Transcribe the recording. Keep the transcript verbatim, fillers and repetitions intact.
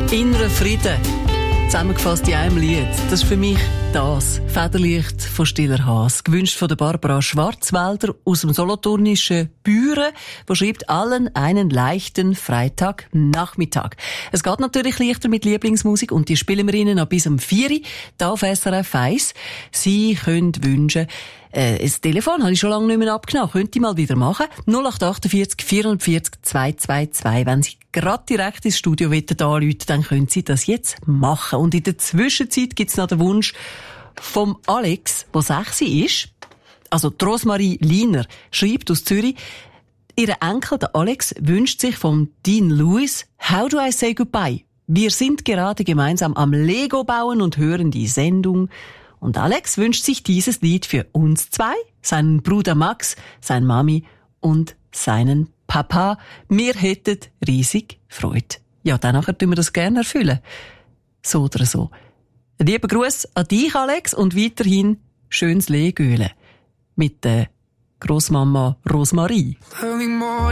Innerer Frieden. Zusammengefasst in einem Lied. Das ist für mich das. Federlicht von Stiller Haas. Gewünscht von der Barbara Schwarzwälder aus dem solothurnischen Büren, die schreibt allen einen leichten Freitagnachmittag. Es geht natürlich leichter mit Lieblingsmusik und die spielen wir Ihnen noch bis um vier Uhr hier auf S R F eins. Sie können wünschen, Äh, das Telefon habe ich schon lange nicht mehr abgenommen. Könnt ihr mal wieder machen. null acht achtundvierzig vierundvierzig zweihundertzweiundzwanzig. Wenn Sie gerade direkt ins Studio anrufen, dann können Sie das jetzt machen. Und in der Zwischenzeit gibt es noch den Wunsch vom Alex, der sechs ist. Also die Rosmarie Liner schreibt aus Zürich, ihr Enkel, der Alex, wünscht sich von Dean Lewis How Do I Say Goodbye? Wir sind gerade gemeinsam am Lego bauen und hören die Sendung. Und Alex wünscht sich dieses Lied für uns zwei, seinen Bruder Max, seine Mami und seinen Papa. Wir hätten riesig Freude. Ja, dann tun wir das gerne erfüllen. So oder so. Lieber Gruß an dich, Alex, und weiterhin schönes Legöle mit der Grossmama Rosmarie.